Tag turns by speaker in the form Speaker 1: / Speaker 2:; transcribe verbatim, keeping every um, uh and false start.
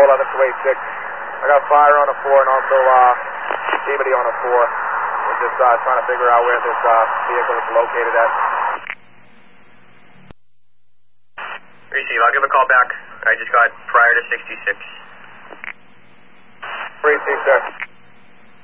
Speaker 1: four eleven two eight six. I got fire on a four and also uh, activity on a four. We're just uh, trying to figure out where this uh, vehicle is located at.
Speaker 2: Receive, I'll give a call back. I just got prior to sixty-six.
Speaker 1: Receive, sir.